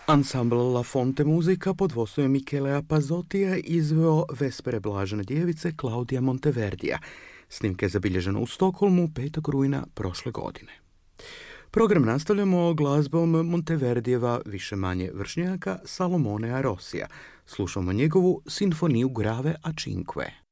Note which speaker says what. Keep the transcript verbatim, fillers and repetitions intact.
Speaker 1: Ansambl La Fonte Musica pod vodstvom Michelea Pazzotija izveo Vespere Blažene djevice Claudia Monteverdija. Snimka je zabilježena u Stokholmu petog rujna prošle godine. Program nastavljamo glazbom Monteverdijeva više manje vršnjaka Salomonea Rossija. Slušamo njegovu Sinfoniju Grave a Cinque.